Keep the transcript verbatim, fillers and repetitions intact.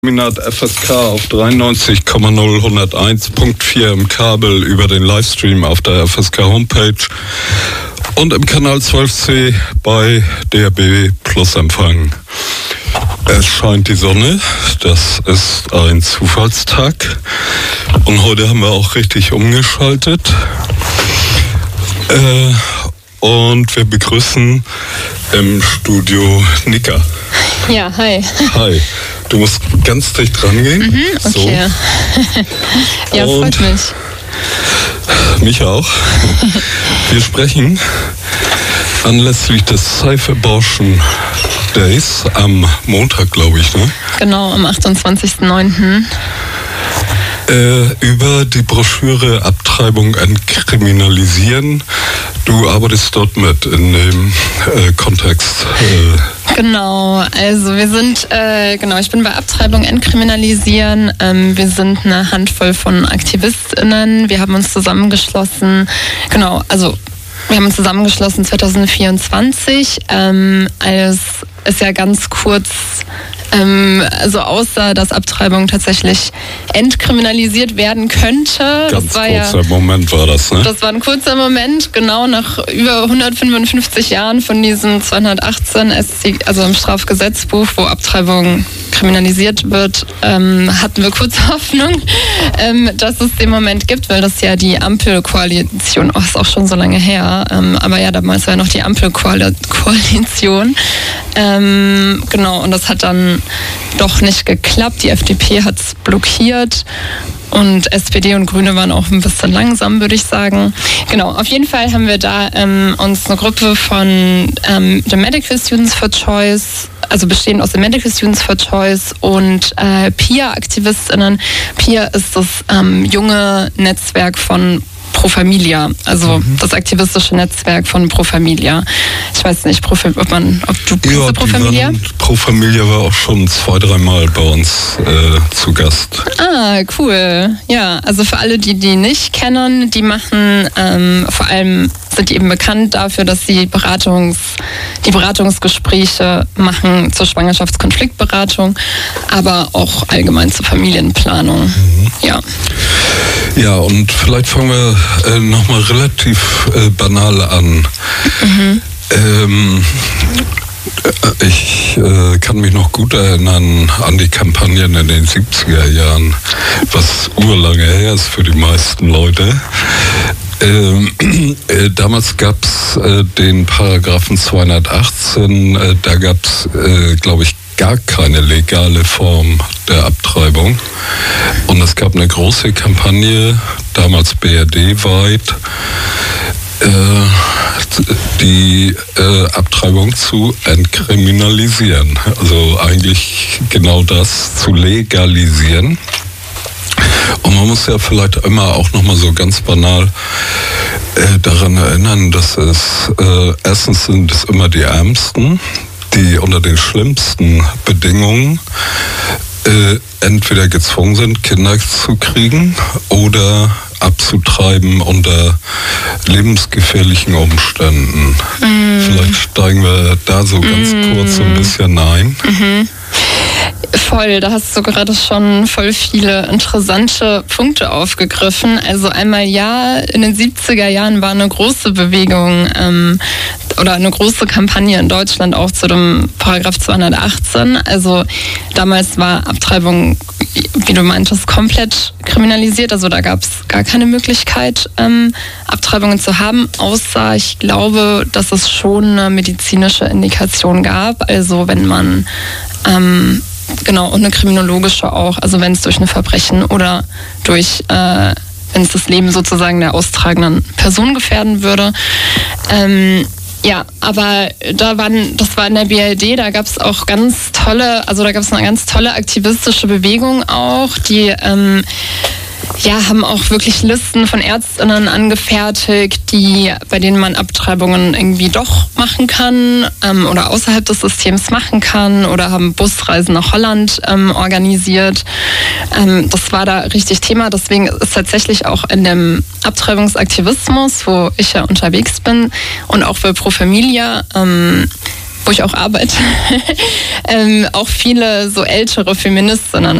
Minat F S K auf dreiundneunzig Komma null hunderteins Punkt vier im Kabel über den Livestream auf der F S K Homepage und im Kanal zwölf C bei D A B Plus Empfang. Es scheint die Sonne, das ist ein Zufallstag und heute haben wir auch richtig umgeschaltet. Äh, und wir begrüßen im Studio Nika. Ja, hi. Hi. Du musst ganz dicht rangehen. Mhm, okay. So. Ja, und freut mich. Mich auch. Wir sprechen anlässlich des Cypher-Borschen Days am Montag, glaube ich, ne? Genau, am achtundzwanzigsten neunten Äh, über die Broschüre Abtreibung entkriminalisieren. Du arbeitest dort mit in dem äh, Kontext. Äh Genau, also wir sind, äh, genau, ich bin bei Abtreibung entkriminalisieren. Ähm, wir sind eine Handvoll von AktivistInnen. Wir haben uns zusammengeschlossen, genau, also wir haben uns zusammengeschlossen zwanzig vierundzwanzig, ähm, als es ja ganz kurz ähm, so aussah, dass Abtreibung tatsächlich entkriminalisiert werden könnte. Ganz das war kurzer ja, Moment war das, ne? Das war ein kurzer Moment, genau nach über hundertfünfundfünfzig Jahren von diesem zweihundertachtzehn, also im Strafgesetzbuch, wo Abtreibung kriminalisiert wird, ähm, hatten wir kurze Hoffnung, ähm, dass es den Moment gibt, weil das ja die Ampelkoalition, oh, ist auch schon so lange her, ähm, aber ja, damals war ja noch die Ampelkoalition. Ähm, genau, und das hat dann doch nicht geklappt. Die F D P hat es blockiert. Und S P D und Grüne waren auch ein bisschen langsam, würde ich sagen. Genau, auf jeden Fall haben wir da ähm, uns eine Gruppe von ähm, The Medical Students for Choice, also bestehend aus den Medical Students for Choice und äh, P I A-AktivistInnen. P I A ist das ähm, junge Netzwerk von Pro Familia, also mhm. das aktivistische Netzwerk von Pro Familia. Ich weiß nicht, Pro, ob, man, ob du kennst ja, Pro Familia? Waren, Pro Familia war auch schon zwei, dreimal bei uns äh, zu Gast. Ah, cool. Ja, also für alle, die die nicht kennen, die machen ähm, vor allem, sind die eben bekannt dafür, dass sie Beratungs, die Beratungsgespräche machen zur Schwangerschaftskonfliktberatung, aber auch allgemein zur Familienplanung. Mhm. Ja. Ja, und vielleicht fangen wir äh, nochmal relativ äh, banal an. Mhm. Ähm, ich äh, kann mich noch gut erinnern an die Kampagnen in den siebziger Jahren, was urlange her ist für die meisten Leute. Ähm, äh, damals gab es äh, den Paragraphen zweihundertachtzehn, äh, da gab es, äh, glaube ich, gar keine legale Form der Abtreibung. Und es gab eine große Kampagne, damals B R D-weit, äh, die äh, Abtreibung zu entkriminalisieren. Also eigentlich genau das zu legalisieren. Und man muss ja vielleicht immer auch nochmal so ganz banal äh, daran erinnern, dass es äh, erstens sind es immer die Ärmsten, die unter den schlimmsten Bedingungen äh, entweder gezwungen sind, Kinder zu kriegen oder abzutreiben unter lebensgefährlichen Umständen. Mm. Vielleicht steigen wir da so ganz mm. kurz ein bisschen ein. Mhm. Voll, da hast du gerade schon voll viele interessante Punkte aufgegriffen. Also einmal ja, in den siebziger Jahren war eine große Bewegung ähm, oder eine große Kampagne in Deutschland auch zu dem Paragraph zweihundertachtzehn. Also damals war Abtreibung, wie du meintest, komplett kriminalisiert. Also da gab es gar keine Möglichkeit, ähm, Abtreibungen zu haben, außer ich glaube, dass es schon eine medizinische Indikation gab. Also wenn man ähm, Genau, und eine kriminologische auch, also wenn es durch ein Verbrechen oder durch, äh, wenn es das Leben sozusagen der austragenden Person gefährden würde. Ähm, ja, aber da waren, das war in der B R D, da gab es auch ganz tolle, also da gab es eine ganz tolle aktivistische Bewegung auch, die ähm, ja, haben auch wirklich Listen von ÄrztInnen angefertigt, die, bei denen man Abtreibungen irgendwie doch machen kann ähm, oder außerhalb des Systems machen kann oder haben Busreisen nach Holland ähm, organisiert. Ähm, das war da richtig Thema. Deswegen ist tatsächlich auch in dem Abtreibungsaktivismus, wo ich ja unterwegs bin und auch für Pro Familia, ähm, wo ich auch arbeite, ähm, auch viele so ältere Feministinnen